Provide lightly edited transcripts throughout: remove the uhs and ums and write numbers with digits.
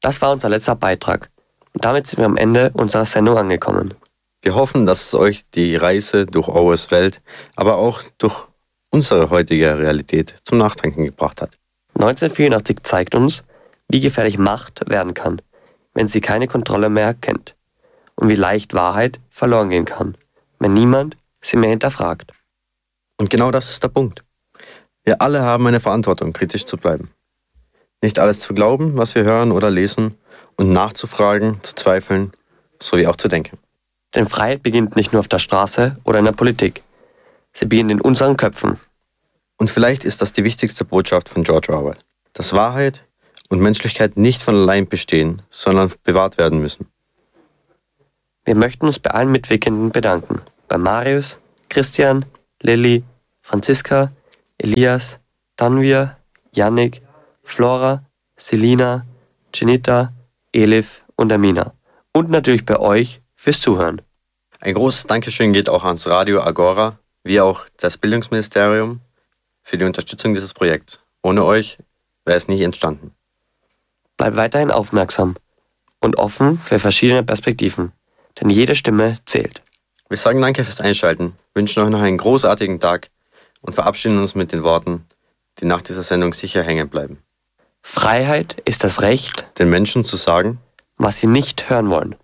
Das war unser letzter Beitrag. Und damit sind wir am Ende unserer Sendung angekommen. Wir hoffen, dass es euch die Reise durch Orwells Welt, aber auch durch unsere heutige Realität zum Nachdenken gebracht hat. 1984 zeigt uns, wie gefährlich Macht werden kann, wenn sie keine Kontrolle mehr kennt. Und wie leicht Wahrheit verloren gehen kann, wenn niemand sie mehr hinterfragt. Und genau das ist der Punkt. Wir alle haben eine Verantwortung, kritisch zu bleiben. Nicht alles zu glauben, was wir hören oder lesen, und nachzufragen, zu zweifeln, sowie auch zu denken. Denn Freiheit beginnt nicht nur auf der Straße oder in der Politik. Sie beginnt in unseren Köpfen. Und vielleicht ist das die wichtigste Botschaft von George Orwell, dass Wahrheit und Menschlichkeit nicht von allein bestehen, sondern bewahrt werden müssen. Wir möchten uns bei allen Mitwirkenden bedanken. Bei Marius, Christian, Lilly, Franziska, Elias, Tanvir, Yannick, Flora, Selina, Janita, Elif und Amina. Und natürlich bei euch fürs Zuhören. Ein großes Dankeschön geht auch ans Radio Agora, wie auch das Bildungsministerium, für die Unterstützung dieses Projekts. Ohne euch wäre es nicht entstanden. Bleibt weiterhin aufmerksam und offen für verschiedene Perspektiven, denn jede Stimme zählt. Wir sagen danke fürs Einschalten, wünschen euch noch einen großartigen Tag und verabschieden uns mit den Worten, die nach dieser Sendung sicher hängen bleiben. Freiheit ist das Recht, den Menschen zu sagen, was sie nicht hören wollen.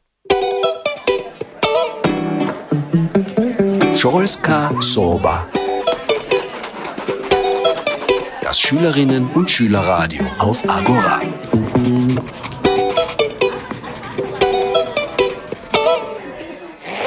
Szkolska Soba. Das Schülerinnen- und Schülerradio auf Agora.